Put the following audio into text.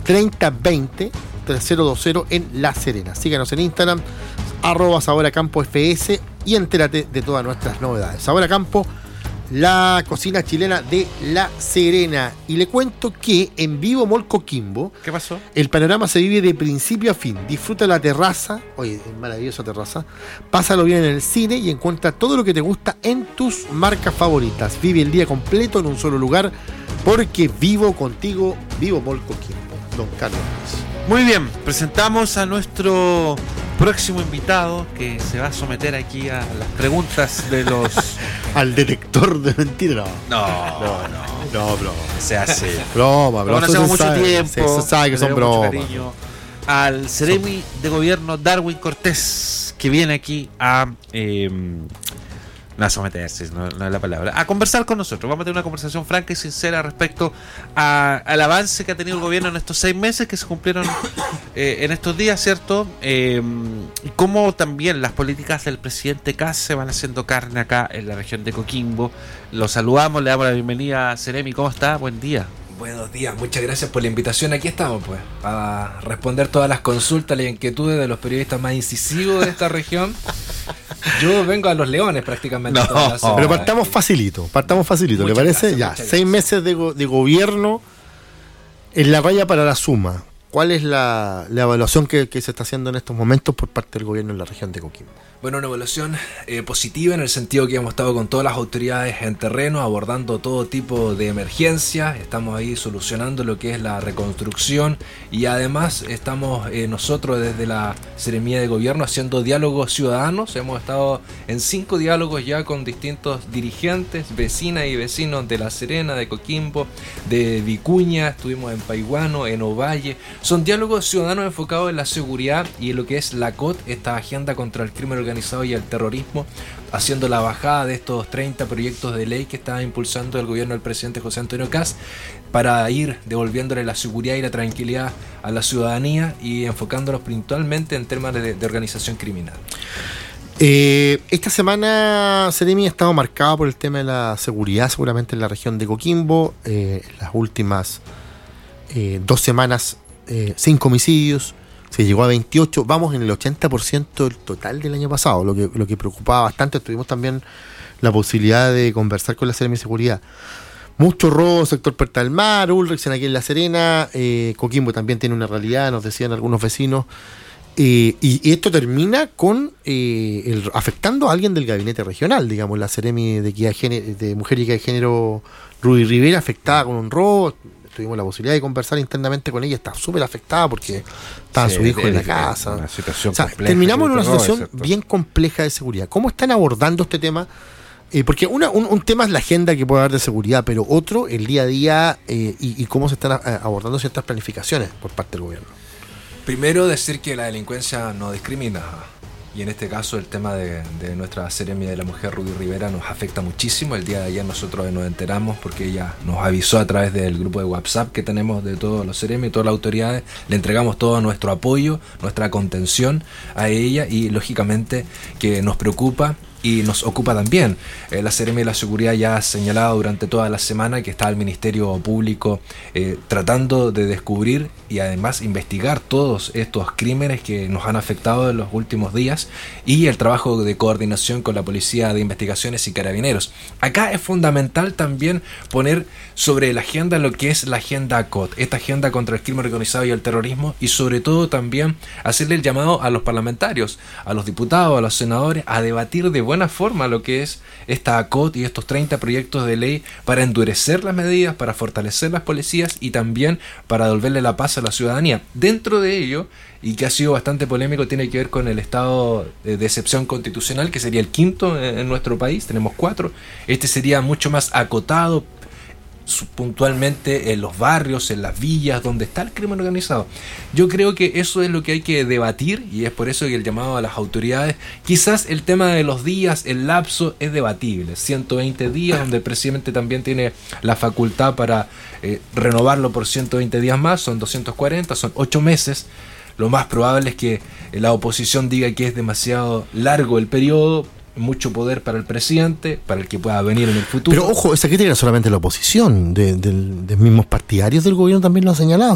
3020 3020 en La Serena. Síganos en Instagram, @SaborACampoFS, y entérate de todas nuestras novedades. Sabor a Campo, la cocina chilena de La Serena. Y le cuento que en Vivo Mall Coquimbo, ¿qué pasó? El panorama se vive de principio a fin. Disfruta la terraza, oye, maravillosa terraza. Pásalo bien en el cine y encuentra todo lo que te gusta en tus marcas favoritas. Vive el día completo en un solo lugar, porque vivo contigo, Vivo Mall Coquimbo. Don Carlos. Muy bien, presentamos a nuestro próximo invitado, que se va a someter aquí a las preguntas de los... Al detector de mentiras. No, broma. Se hace. Broma. Conocemos mucho tiempo. Se sabe que son bromas. Al Ceremi de Gobierno Darwin Cortés, que viene aquí a... no a someterse, no es la palabra, a conversar con nosotros. Vamos a tener una conversación franca y sincera respecto al avance que ha tenido el gobierno en estos 6 meses que se cumplieron en estos días, ¿cierto? Y cómo también las políticas del presidente Kast se van haciendo carne acá en la región de Coquimbo. Lo saludamos, le damos la bienvenida a Ceremi. ¿Cómo está? Buen día. Buenos días, muchas gracias por la invitación. Aquí estamos, pues, para responder todas las consultas, las inquietudes de los periodistas más incisivos de esta región. Yo vengo a los leones prácticamente. Pero partamos facilito, ¿le parece? Ya, 6 meses de gobierno en la raya para la suma. ¿Cuál es la evaluación que se está haciendo en estos momentos por parte del gobierno en la región de Coquimbo? Bueno, una evaluación positiva, en el sentido que hemos estado con todas las autoridades en terreno, abordando todo tipo de emergencias. Estamos ahí solucionando lo que es la reconstrucción, y además estamos nosotros desde la Seremía de Gobierno haciendo diálogos ciudadanos. Hemos estado en 5 diálogos ya con distintos dirigentes, vecinas y vecinos de La Serena, de Coquimbo, de Vicuña, estuvimos en Paiguano, en Ovalle. Son diálogos ciudadanos enfocados en la seguridad y en lo que es la COT, esta agenda contra el crimen organizado y el terrorismo, haciendo la bajada de estos 30 proyectos de ley que está impulsando el gobierno del presidente José Antonio Kast, para ir devolviéndole la seguridad y la tranquilidad a la ciudadanía y enfocándonos principalmente en temas de organización criminal. Esta semana, Ceremi, ha estado marcada por el tema de la seguridad, seguramente en la región de Coquimbo. Las últimas 2 semanas, 5 homicidios. Se llegó a 28, vamos en el 80% del total del año pasado, lo que preocupaba bastante. Tuvimos también la posibilidad de conversar con la Seremi de Seguridad. Mucho robo, sector Puerta del Mar, Ulrichsen aquí en La Serena, Coquimbo también tiene una realidad, nos decían algunos vecinos, y esto termina con afectando a alguien del gabinete regional, digamos, la Seremi de Mujer y Equidad de Género, Rudy Rivera, afectada con un robo. Tuvimos la posibilidad de conversar internamente con ella, está súper afectada porque estaba su hijo en la casa. Una situación terminamos en una situación bien compleja de seguridad. ¿Cómo están abordando este tema? Porque un tema es la agenda que puede haber de seguridad, pero otro, el día a día, y cómo se están abordando ciertas planificaciones por parte del gobierno. Primero, decir que la delincuencia no discrimina. Y en este caso el tema de nuestra Seremi de la Mujer, Rudy Rivera, nos afecta muchísimo. El día de ayer nosotros nos enteramos porque ella nos avisó a través del grupo de WhatsApp que tenemos de todos los Seremi, todas las autoridades. Le entregamos todo nuestro apoyo, nuestra contención a ella, y lógicamente que nos preocupa y nos ocupa también. La Seremi de la Seguridad ya ha señalado durante toda la semana que está el Ministerio Público tratando de descubrir y además investigar todos estos crímenes que nos han afectado en los últimos días, y el trabajo de coordinación con la Policía de Investigaciones y Carabineros. Acá es fundamental también poner sobre la agenda lo que es la agenda COT, esta agenda contra el crimen organizado y el terrorismo, y sobre todo también hacerle el llamado a los parlamentarios, a los diputados, a los senadores, a debatir de buena forma lo que es esta ACOT y estos 30 proyectos de ley para endurecer las medidas, para fortalecer las policías y también para devolverle la paz a la ciudadanía. Dentro de ello, y que ha sido bastante polémico, tiene que ver con el estado de excepción constitucional, que sería el 5º en nuestro país. Tenemos 4. Este sería mucho más acotado, puntualmente en los barrios, en las villas donde está el crimen organizado. Yo creo que eso es lo que hay que debatir, y es por eso que el llamado a las autoridades. Quizás el tema de los días, el lapso es debatible, 120 días, donde el presidente también tiene la facultad para renovarlo por 120 días más, son 240, son 8 meses. Lo más probable es que la oposición diga que es demasiado largo el periodo, mucho poder para el presidente, para el que pueda venir en el futuro. Pero ojo, esa crítica era solamente la oposición, de mismos partidarios del gobierno también lo han señalado.